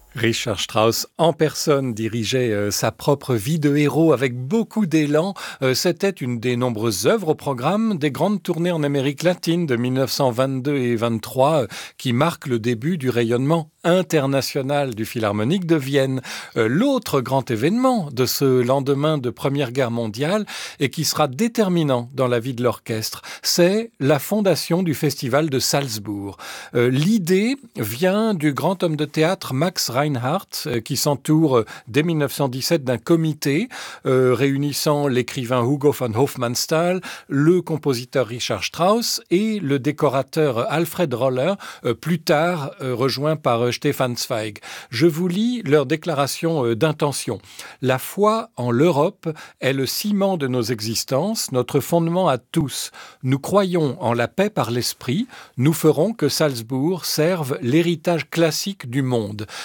Richard Strauss en personne dirigeait sa propre vie de héros avec beaucoup d'élan. C'était une des nombreuses œuvres au programme des grandes tournées en Amérique latine de 1922 et 23 qui marquent le début du rayonnement international du Philharmonique de Vienne. L'autre grand événement de ce lendemain de Première Guerre mondiale et qui sera déterminant dans la vie de l'orchestre, c'est la fondation du Festival de Salzbourg. L'idée vient du grand homme de théâtre Max Reinhardt, qui s'entoure dès 1917 d'un comité réunissant l'écrivain Hugo von Hofmannsthal, le compositeur Richard Strauss et le décorateur Alfred Roller, plus tard rejoint par Stefan Zweig. Je vous lis leur déclaration d'intention. La foi en l'Europe est le ciment de nos existences, notre fondement à tous. Nous croyons en la paix par l'esprit. Nous ferons que Salzbourg serve l'héritage classique du monde.